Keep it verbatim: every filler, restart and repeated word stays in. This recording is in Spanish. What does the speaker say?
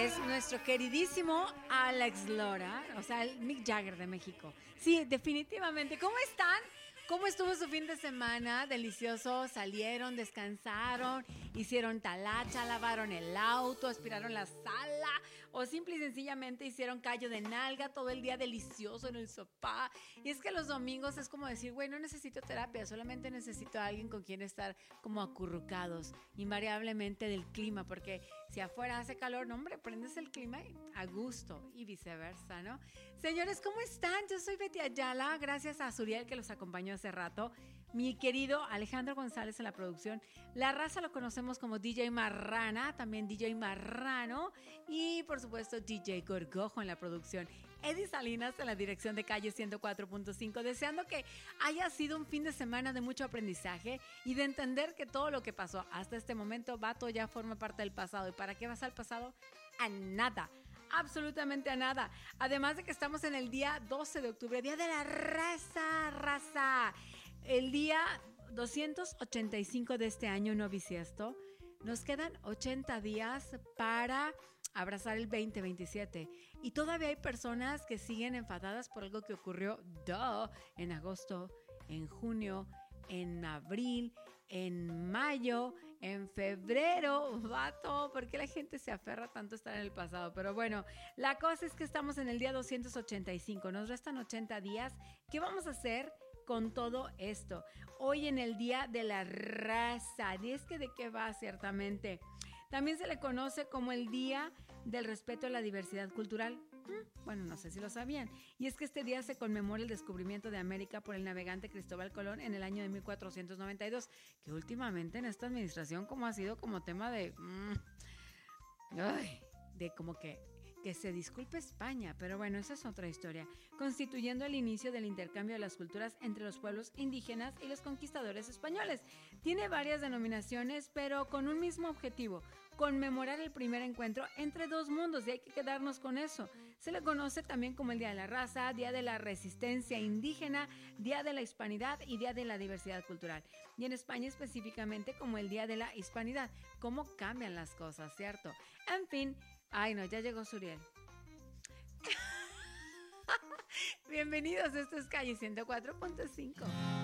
es nuestro queridísimo Alex Lora, o sea, el Mick Jagger de México. Sí, definitivamente. ¿Cómo están? ¿Cómo estuvo su fin de semana? Delicioso, salieron, descansaron, hicieron talacha, lavaron el auto, aspiraron la sala o simple y sencillamente hicieron callo de nalga todo el día delicioso en el sofá. Y es que los domingos es como decir, güey, no necesito terapia, solamente necesito a alguien con quien estar como acurrucados, invariablemente del clima, porque si afuera hace calor, no hombre, prendes el clima a gusto y viceversa, ¿no? Señores, ¿cómo están? Yo soy Betty Ayala, gracias a Suriel que los acompañó hace rato, mi querido Alejandro González en la producción. La raza lo conocemos como D J Marrana, también D J Marrano y por supuesto D J Gorgojo en la producción. Eddie Salinas en la dirección de Calle ciento cuatro punto cinco, deseando que haya sido un fin de semana de mucho aprendizaje y de entender que todo lo que pasó hasta este momento, vato, ya forma parte del pasado. ¿Y para qué vas al pasado? A nada. Absolutamente a nada. Además de que estamos en el día doce de octubre, Día de la Raza, raza. El día doscientos ochenta y cinco de este año no bisiesto. Nos quedan ochenta días para abrazar el veinte veintisiete. Y todavía hay personas que siguen enfadadas por algo que ocurrió duh, en agosto, en junio, en abril, en mayo, en febrero, vato, ¿por qué la gente se aferra tanto a estar en el pasado? Pero bueno, la cosa es que estamos en el día doscientos ochenta y cinco, nos restan ochenta días. ¿Qué vamos a hacer con todo esto? Hoy en el Día de la Raza, y es que de qué va ciertamente. También se le conoce como el Día del Respeto a la Diversidad Cultural. Bueno, no sé si lo sabían. Y es que este día se conmemora el descubrimiento de América por el navegante Cristóbal Colón en el año de mil cuatrocientos noventa y dos, que últimamente en esta administración como ha sido como tema de... Mmm, ay, de como que... que se disculpe España, pero bueno, esa es otra historia, constituyendo el inicio del intercambio de las culturas entre los pueblos indígenas y los conquistadores españoles. Tiene varias denominaciones, pero con un mismo objetivo, conmemorar el primer encuentro entre dos mundos, y hay que quedarnos con eso. Se le conoce también como el Día de la Raza, Día de la Resistencia Indígena, Día de la Hispanidad y Día de la Diversidad Cultural. Y en España específicamente como el Día de la Hispanidad. ¿Cómo cambian las cosas, cierto? En fin... Ay, no, ya llegó Suriel. Bienvenidos, esto es Calle ciento cuatro punto cinco.